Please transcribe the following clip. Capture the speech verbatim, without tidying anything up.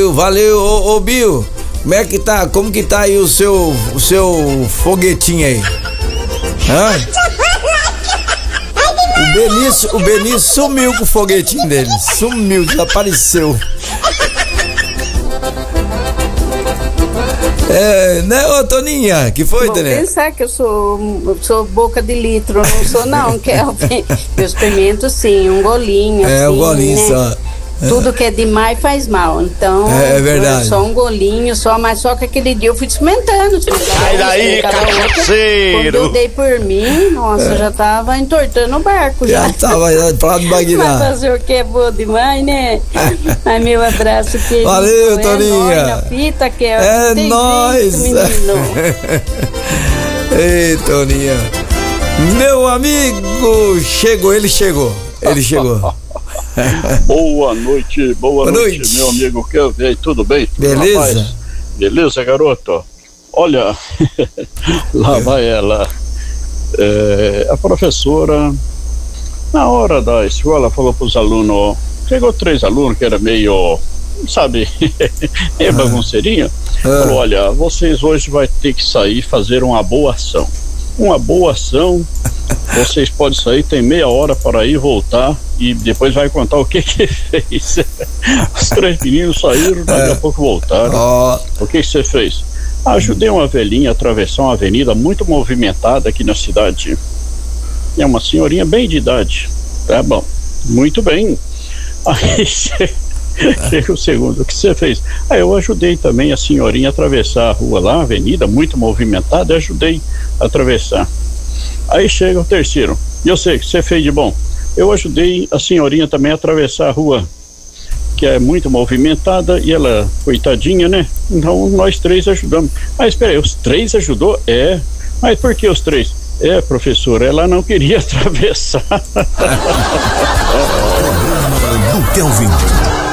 Valeu, valeu, ô, ô Bill. Como é que tá? Como que tá aí o seu, o seu foguetinho aí? Hã? O Benício, o Benício sumiu com o foguetinho dele. Sumiu, desapareceu. É, né, ô Toninha? Que foi, Toninha? Vou pensar que eu sou, eu sou boca de litro, não sou não, Kelvin. Eu experimento sim, um golinho. É, assim, um golinho né? só. Tudo que é demais faz mal, então é, é verdade. Só um golinho, só, mas só que aquele dia eu fui experimentando. Sai daí, cachaceiro! Quando eu dei por mim, nossa, é. já tava entortando o barco. Já, já tava já pra do Bagdá. Mas fazer o que é bom demais, né? Ai, meu abraço, querido. Valeu, Toninha. É nóis na fita, que é tem nóis. Jeito, menino. Ei, Toninha. Meu amigo, chegou, ele chegou, ele chegou. Boa noite, boa, boa noite, noite, meu amigo Kelvin, tudo bem? Beleza? Rapaz, beleza, garoto? Olha, lá vai ela. É, a professora, na hora da escola, falou para os alunos, chegou três alunos que era meio, sabe, meio bagunceirinho, ah. falou, olha, vocês hoje vai ter que sair e fazer uma boa ação. Uma boa ação, vocês podem sair, tem meia hora para ir voltar e depois vai contar o que que fez. Os três meninos saíram, daqui a pouco voltaram. Oh. O que que você fez? Ajudei uma velhinha a atravessar uma avenida muito movimentada aqui na cidade. É uma senhorinha bem de idade. Tá bom, muito bem. Aí chega o segundo, o que você fez? Ah, eu ajudei também a senhorinha a atravessar a rua lá, a avenida muito movimentada, eu ajudei a atravessar. Aí chega o terceiro, e eu sei o que você fez de bom. Eu ajudei a senhorinha também a atravessar a rua, que é muito movimentada, e ela, coitadinha, né? Então nós três ajudamos. Ah, espera aí, os três ajudou? É. Mas por que os três? É, professora, ela não queria atravessar. Programa do Kelvin.